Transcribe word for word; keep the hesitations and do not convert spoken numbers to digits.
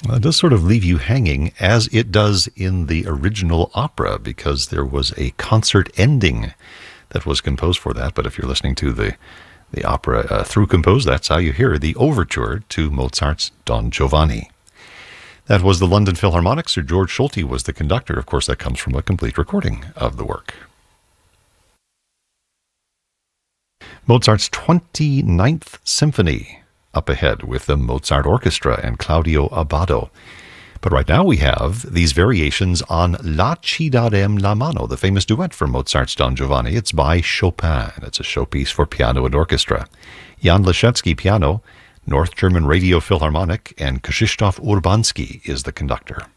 Well, it does sort of leave you hanging, as it does in the original opera, because there was a concert ending that was composed for that. But if you're listening to the the opera uh, through composed, that's how you hear the overture to Mozart's Don Giovanni. That was the London Philharmonic. Sir George Solti was the conductor. Of course, that comes from a complete recording of the work. Mozart's twenty-ninth Symphony up ahead with the Mozart Orchestra and Claudio Abbado. But right now we have these variations on La Ci darem la mano, the famous duet from Mozart's Don Giovanni. It's by Chopin, and it's a showpiece for piano and orchestra. Jan Leschetski, piano, North German Radio Philharmonic, and Krzysztof Urbanski is the conductor.